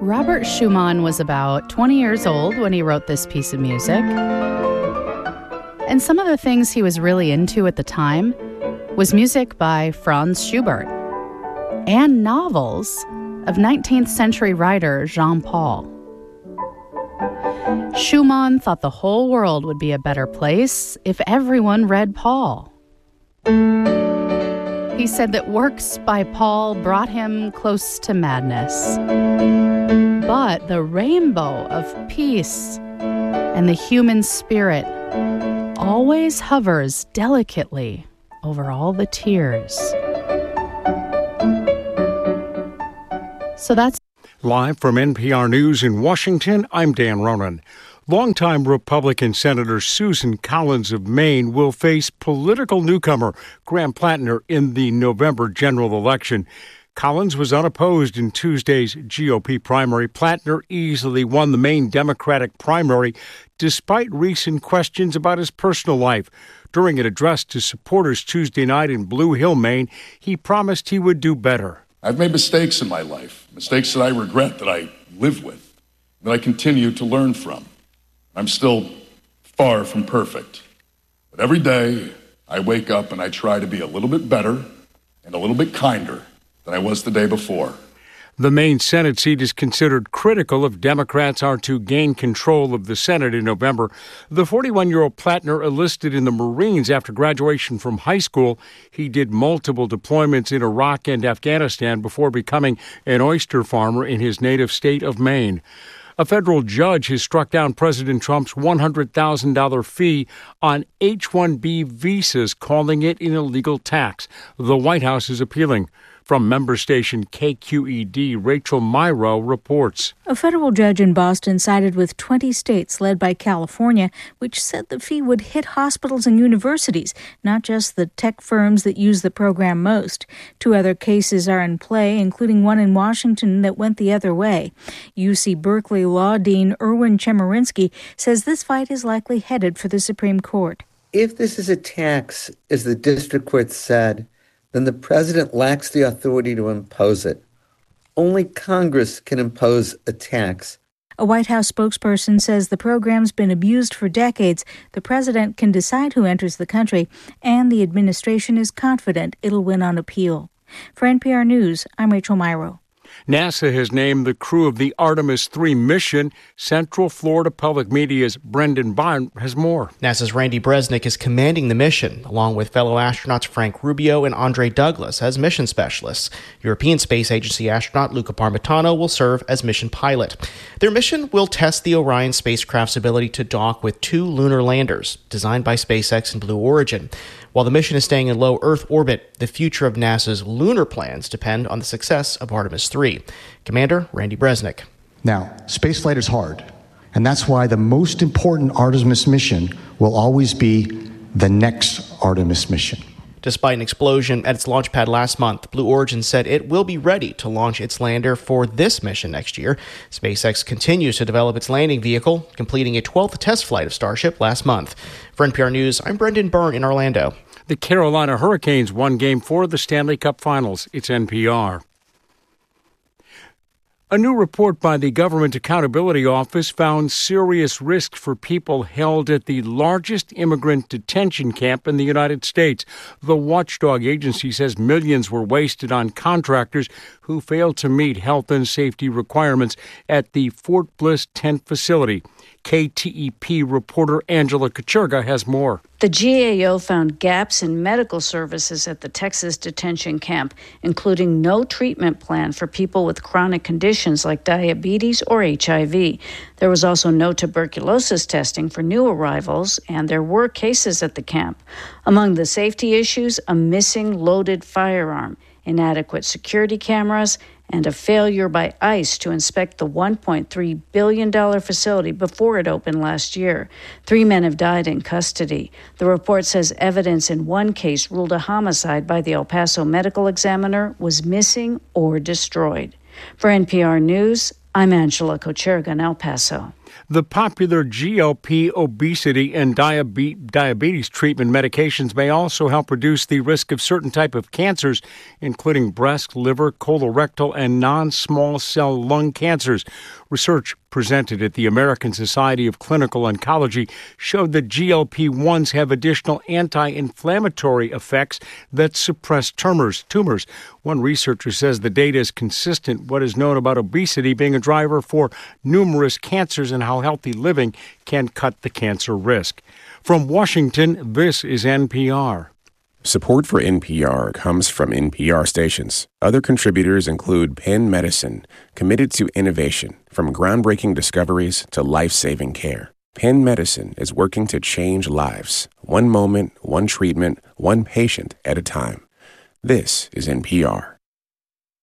Robert Schumann was about 20 years old when he wrote this piece of music. And some of the things he was really into at the time was music by Franz Schubert and novels of 19th century writer Jean Paul. Schumann thought the whole world would be a better place if everyone read Paul. He said that works by Paul brought him close to madness. But the rainbow of peace and the human spirit always hovers delicately over all the tears. So that's live from NPR News in Washington. I'm Dan Ronan. Longtime Republican Senator Susan Collins of Maine will face political newcomer Graham Plattner in the November general election. Collins was unopposed in Tuesday's GOP primary. Plattner easily won the Maine Democratic primary despite recent questions about his personal life. During an address to supporters Tuesday night in Blue Hill, Maine, he promised he would do better. I've made mistakes in my life, mistakes that I regret, that I live with, that I continue to learn from. I'm still far from perfect. But every day I wake up and I try to be a little bit better and a little bit kinder than I was the day before. The Maine Senate seat is considered critical if Democrats are to gain control of the Senate in November. The 41-year-old Plattner enlisted in the Marines after graduation from high school. He did multiple deployments in Iraq and Afghanistan before becoming an oyster farmer in his native state of Maine. A federal judge has struck down President Trump's $100,000 fee on H-1B visas, calling it an illegal tax. The White House is appealing. From member station KQED, Rachel Myrow reports. A federal judge in Boston sided with 20 states led by California, which said the fee would hit hospitals and universities, not just the tech firms that use the program most. 2 other cases are in play, including one in Washington that went the other way. UC Berkeley law dean Erwin Chemerinsky says this fight is likely headed for the Supreme Court. If this is a tax, as the district court said, then the president lacks the authority to impose it. Only Congress can impose a tax. A White House spokesperson says the program's been abused for decades. The president can decide who enters the country, and the administration is confident it'll win on appeal. For NPR News, I'm Rachel Myrow. NASA has named the crew of the Artemis 3 mission. Central Florida Public Media's Brendan Byrne has more. NASA's Randy Bresnik is commanding the mission, along with fellow astronauts Frank Rubio and Andre Douglas as mission specialists. European Space Agency astronaut Luca Parmitano will serve as mission pilot. Their mission will test the Orion spacecraft's ability to dock with 2 lunar landers, designed by SpaceX and Blue Origin. While the mission is staying in low Earth orbit, the future of NASA's lunar plans depend on the success of Artemis 3. Commander Randy Bresnik. Now, spaceflight is hard, and that's why the most important Artemis mission will always be the next Artemis mission. Despite an explosion at its launch pad last month, Blue Origin said it will be ready to launch its lander for this mission next year. SpaceX continues to develop its landing vehicle, completing a 12th test flight of Starship last month. For NPR News, I'm Brendan Byrne in Orlando. The Carolina Hurricanes won Game 4 of the Stanley Cup Finals. It's NPR. A new report by the Government Accountability Office found serious risk for people held at the largest immigrant detention camp in the United States. The watchdog agency says millions were wasted on contractors who failed to meet health and safety requirements at the Fort Bliss tent facility. KTEP reporter Angela Kucherga has more. The GAO found gaps in medical services at the Texas detention camp, including no treatment plan for people with chronic conditions like diabetes or HIV. There was also no tuberculosis testing for new arrivals, and there were cases at the camp. Among the safety issues, a missing loaded firearm, inadequate security cameras, and a failure by ICE to inspect the $1.3 billion facility before it opened last year. 3 men have died in custody. The report says evidence in one case ruled a homicide by the El Paso medical examiner was missing or destroyed. For NPR News, I'm Angela Kucherga in El Paso. The popular GLP, obesity, and diabetes treatment medications may also help reduce the risk of certain type of cancers, including breast, liver, colorectal, and non-small cell lung cancers. Research presented at the American Society of Clinical Oncology showed that GLP-1s have additional anti-inflammatory effects that suppress tumors. One researcher says the data is consistent with what is known about obesity being a driver for numerous cancers and how healthy living can cut the cancer risk. From Washington, this is NPR. Support for NPR comes from NPR stations. Other contributors include Penn Medicine, committed to innovation, from groundbreaking discoveries to life-saving care. Penn Medicine is working to change lives, one moment, one treatment, one patient at a time. This is NPR.